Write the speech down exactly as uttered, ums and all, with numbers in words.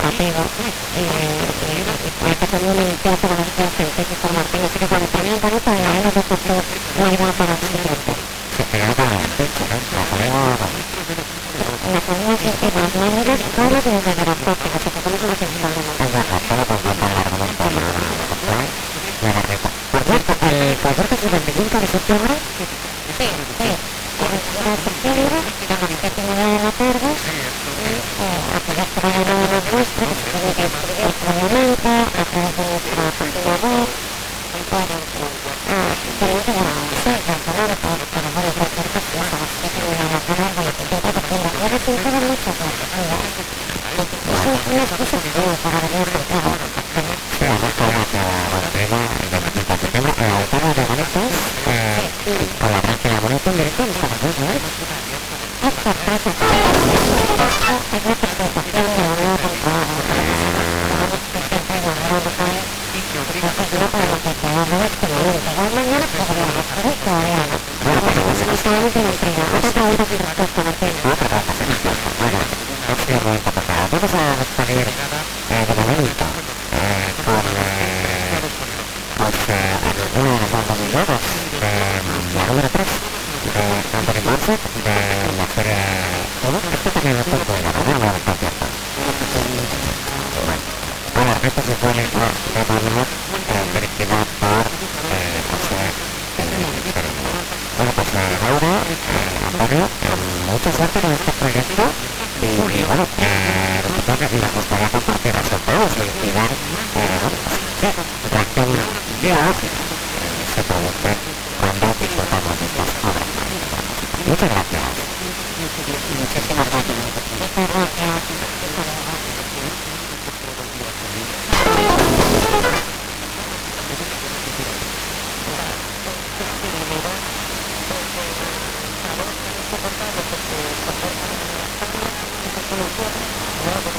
colaborativo y, y, y pues que tengo un empiezo con los científicos Martínez y que se también bonito y ahí nos puesto una idea para el siguiente. Se quedó para el techo, ¿no? La polea, La comida que es las lágrimas, todas y desde los tóxicos, que somos una sensibilidad de es verdad, todo por contar el argumento de la actual de la reta. Por cierto, el concierto es el veinticinco de septiembre. Sí, sí. El veinticinco de septiembre, a las siete y media de la tarde, y eh, aquellos que vayan a vernos nuestro, que se tienen que inscribir previamente a través de nuestra página web, pueden, ah, tienen que llegar a las seis del canal, pero bueno, el concierto sí es a las siete y media de la tarde, el veinticinco de septiembre. Yo no pienso ver muchas veces, es una excusa genial para venir a Santiago. Sí, además que ahora que bueno, tenemos el veinticinco de septiembre en la guitarra de Ganeses, eh, con la gracia de bonito en directo, ¿está pasando, no? Es sorpresa. Es la presentación de la nueva temporada. Tenemos que siempre la nueva temporada. Entonces no podemos esperar de este momento. Igual mañana podríamos, pero todavía no. No sabemos de la entrega. Otra pregunta sin respuesta, Martín. Otra pregunta sin respuesta. Bueno, es que momento tocado. Vamos a despedir eh, de momento eh, con eh, pues, eh, una de las bandas invitadas de la número tres de Anthony Marset de la serie uno. Esto también es punto de la radio, por cierto. Bueno, esto se pone de Barnett, dirigida por eh, José eh, bueno, pues eh, Laura, eh, Antonio, eh, mucha suerte con este proyecto y, y bueno, eh, supongo que les gustaría compartir resultados y, y ver eh, bueno, pues, qué reacción Dios eh, se produce cuando disfrutamos de estas obras maestras. Muchas gracias. Muchísimas gracias. Muchas gracias. Thank you.